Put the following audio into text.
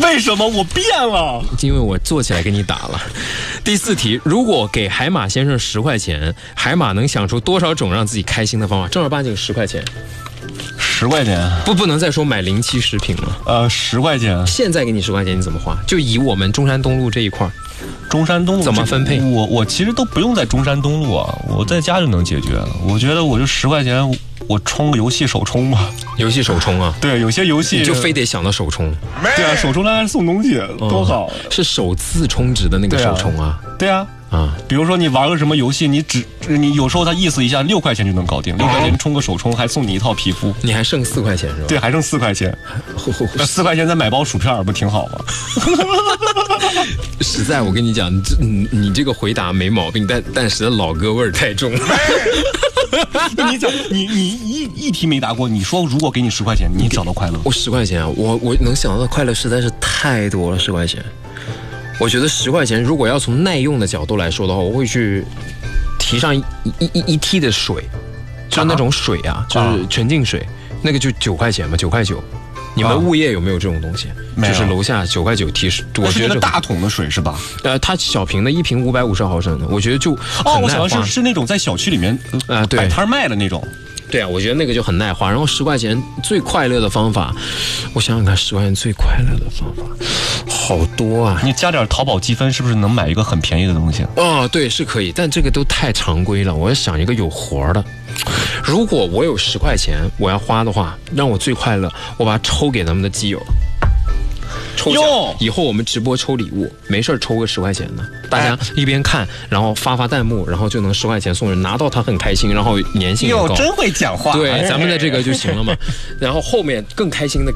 为什么我变了？ 因为我坐起来给你打了。第4题，如果给海马先生10块钱，海马能想出多少种让自己开心的方法？正儿八经10块钱。 10块钱不能再说买临期食品了。 10块钱， 现在给你10块钱，你怎么花？就以我们中山东路这一块， 中山东路怎么分配？ 我其实都不用在中山东路啊，我在家就能解决。我觉得我就10块钱，我充个游戏首充吧。 游戏首充啊？ 对，有些游戏你就非得想到首充。 对啊，首充它还送东西，多好。 是首次充值的那个首充啊？ 对啊。比如说你玩个什么游戏，你有时候他意思一下6块钱就能搞定，6块钱充个首充还送你一套皮肤， 你还剩4块钱是吧？ 对，还剩4块钱，4块钱再买包薯片不挺好吗？ 实在我跟你讲，你这个回答没毛病，但是老哥味儿太重。 你讲你一题没答过，你说如果给你10块钱，你找到快乐？ 我10块钱，我能想到的快乐实在是太多了。10块钱，我觉得10块钱如果要从耐用的角度来说的话，我会去提上一梯的水，就是那种水啊，就是纯净水，那个就9块钱嘛，9块9。你们物业有没有这种东西？就是楼下9块9提，我觉得是大桶的水是吧？ 它小瓶的，1瓶550毫升的，我觉得就很耐花。 我想是那种在小区里面摆摊卖的那种。 对啊，我觉得那个就很耐花。然后10块钱最快乐的方法，我想想看，10块钱最快乐的方法好多啊！ 你加点淘宝积分，是不是能买一个很便宜的东西？ 对，是可以，但这个都太常规了。我要想一个有活的。如果我有10块钱，我要花的话，让我最快乐，我把它抽给咱们的基友。抽奖，以后我们直播抽礼物，没事抽个10块钱的，大家一边看，然后发弹幕，然后就能10块钱送人，拿到他很开心，然后粘性也高。 真会讲话。 对，咱们的这个就行了嘛。然后后面更开心的